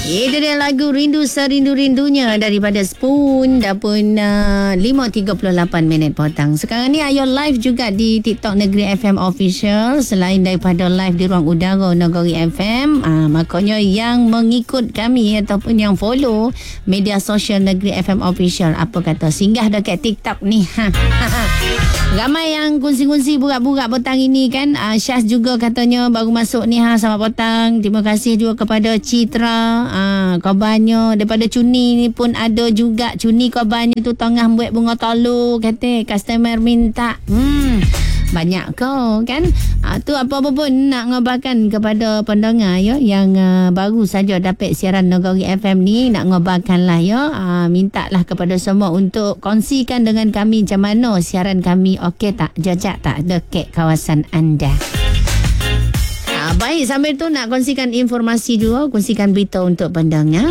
Itu dia lagu Rindu Serindu-Rindunya daripada Spoon. Dah pun 5.38 petang. Sekarang ni Ayo live juga di TikTok Negeri FM Official. Selain daripada live di ruang udara Nagori FM, makanya yang mengikut kami ataupun yang follow media sosial Negeri FM Official, apa kata, singgah dekat TikTok ni. Ramai yang kongsi-kongsi burak-burak petang ini kan. Syaz juga katanya baru masuk ni. Selamat petang. Terima kasih juga kepada Citra. Korbannya daripada Cuni ni pun ada juga. Cuni korbannya tu tengah buat bunga tolu. Kata customer minta. Banyak kau kan. Tu apa-apa pun nak ngabarkan kepada pendengar ya, yang baru saja dapat siaran Nagori FM ni. Nak ngabarkan lah ya. Mintalah kepada semua untuk kongsikan dengan kami macam mana siaran kami. Okey tak? Jajak tak dekat kawasan anda? Baik, sambil tu nak kongsikan informasi juga, kongsikan berita untuk pendengar.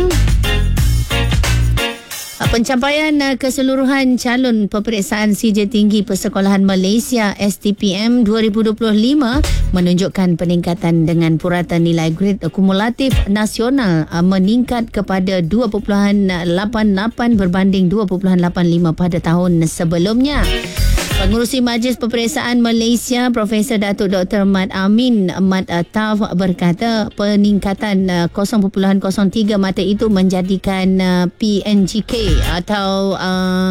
Pencapaian keseluruhan calon peperiksaan CJ Tinggi Persekolahan Malaysia STPM 2025 menunjukkan peningkatan dengan purata nilai grade akumulatif nasional meningkat kepada 2.88 berbanding 2.85 pada tahun sebelumnya. Pengurusi Majlis Peperiksaan Malaysia Profesor Datuk Dr. Mat Amin Mat Taf berkata peningkatan 0.03 mata itu menjadikan PNGK atau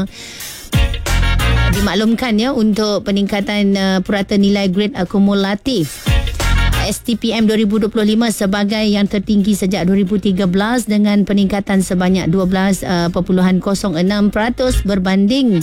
dimaklumkan ya untuk peningkatan purata nilai grade akumulatif STPM 2025 sebagai yang tertinggi sejak 2013 dengan peningkatan sebanyak 12.06% berbanding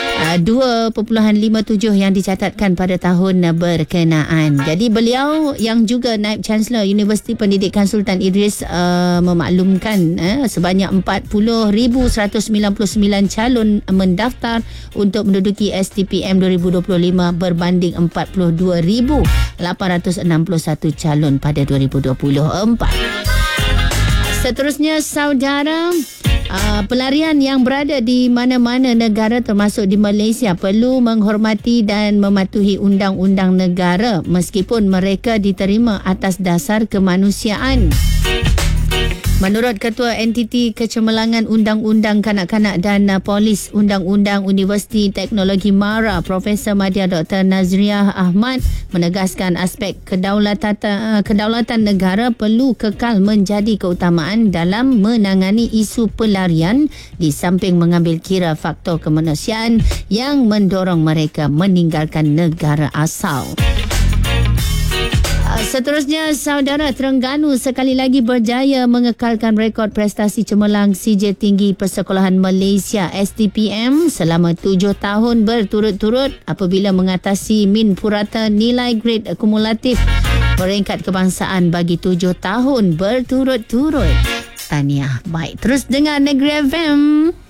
2.57 yang dicatatkan pada tahun berkenaan. Jadi beliau yang juga Naib Chancellor Universiti Pendidikan Sultan Idris memaklumkan sebanyak 40,199 calon mendaftar untuk menduduki STPM 2025 berbanding 42,861 calon pada 2024. Seterusnya, saudara, pelarian yang berada di mana-mana negara termasuk di Malaysia perlu menghormati dan mematuhi undang-undang negara meskipun mereka diterima atas dasar kemanusiaan. Menurut Ketua Entiti Kecemerlangan Undang-Undang Kanak-Kanak dan Polis Undang-Undang Universiti Teknologi MARA, Profesor Madya Dr. Nazriah Ahmad menegaskan aspek kedaulatan negara perlu kekal menjadi keutamaan dalam menangani isu pelarian di samping mengambil kira faktor kemanusiaan yang mendorong mereka meninggalkan negara asal. Seterusnya, saudara, Terengganu sekali lagi berjaya mengekalkan rekod prestasi cemerlang CJ Tinggi Persekolahan Malaysia STPM selama 7 tahun berturut-turut apabila mengatasi min purata nilai grade akumulatif peringkat kebangsaan bagi 7 tahun berturut-turut. Tahniah. Baik, terus dengar Negeri FM.